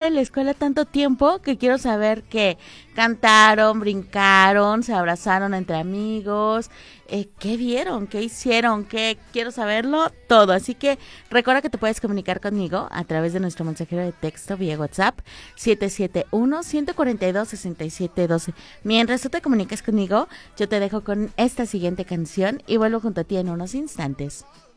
en la escuela tanto tiempo que quiero saber que cantaron, brincaron, se abrazaron entre amigos, qué vieron, qué hicieron, qué quiero saberlo todo. Así que recuerda que te puedes comunicar conmigo a través de nuestro mensajero de texto vía WhatsApp 771-142-6712. Mientras tú te comunicas conmigo, yo te dejo con esta siguiente canción y vuelvo junto a ti en unos instantes.